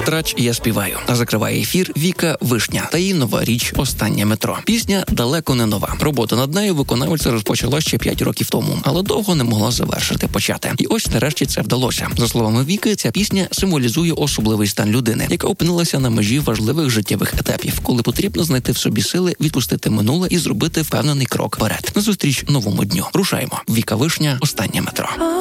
Трач «Я співаю». А закриває ефір Віка Вишня та її нова річ «Останнє метро». Пісня далеко не нова. Робота над нею виконавиця розпочала ще 5 років тому, але довго не могла завершити почати. І ось нарешті це вдалося. За словами Віки, ця пісня символізує особливий стан людини, яка опинилася на межі важливих життєвих етапів, коли потрібно знайти в собі сили, відпустити минуле і зробити впевнений крок вперед. Назустріч новому дню. Рушаємо. Віка Вишня «Останнє метро».